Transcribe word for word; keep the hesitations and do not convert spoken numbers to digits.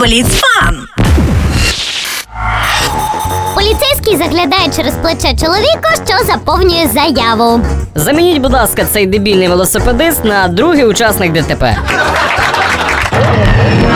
Бліц-фан! Поліцейський заглядає через плече чоловіка, що заповнює заяву. Замініть, будь ласка, цей дебільний велосипедист на другий учасник ДТП.